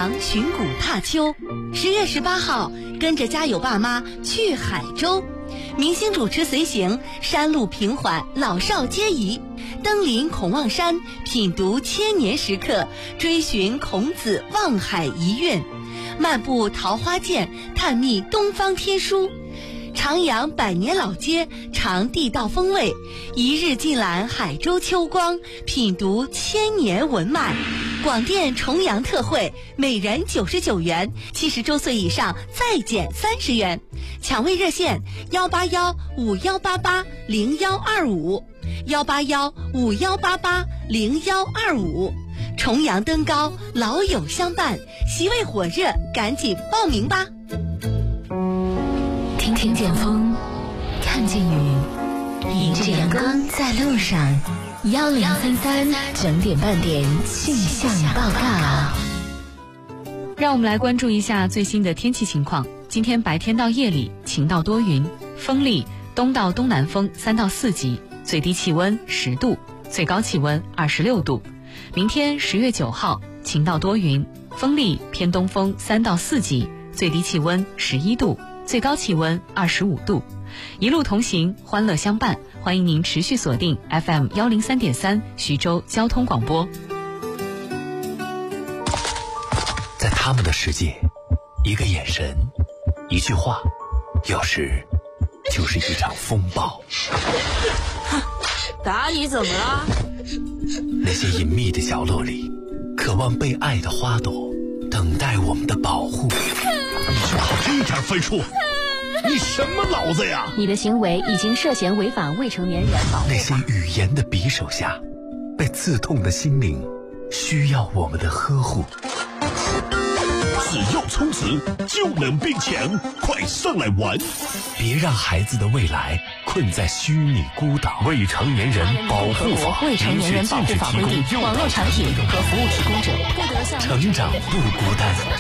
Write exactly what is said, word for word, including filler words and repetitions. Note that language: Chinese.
阳寻古踏秋。十月十八号，跟着家有爸妈去海州，明星主持随行，山路平缓，老少皆宜。登临孔望山，品读千年石刻，追寻孔子望海遗韵，漫步桃花涧，探秘东方天书。徜徉百年老街，尝地道风味，一日尽览海州秋光，品读千年文脉。广电重阳特惠，每人九十九元，七十周岁以上再减三十元。抢位热线：幺八幺五幺八八零幺二五，幺八幺五幺八八零幺二五。重阳登高，老友相伴，席位火热，赶紧报名吧！ 听听见风，看见雨，迎着阳光在路上。幺零三三整点半点气象报告。 让我们来关注一下最新的天气情况。今天白天到夜里晴到多云，风力东到东南风三到四级，最低气温十度，最高气温二十六度。明天十月九号晴到多云，风力偏东风三到四级，最低气温十一度，最高气温二十五度。一路同行，欢乐相伴，欢迎您持续锁定 F M 幺零三点三徐州交通广播。 在他们的世界，一个眼神，一句话，有时就是一场风暴。 打你怎么了？ 那些隐秘的角落里，渴望被爱的花朵，等待我们的保护。 你就考这点分数？你什么脑子呀？ 你的行为已经涉嫌违反未成年人保护法。 那些语言的匕首下，被刺痛的心灵，需要我们的呵护。 只要充值就能变强，快上来玩！ 别让孩子的未来困在虚拟孤岛。未成年人保护法， 未成年人保护法规定，网络产品和服务提供者不得向成长不孤单。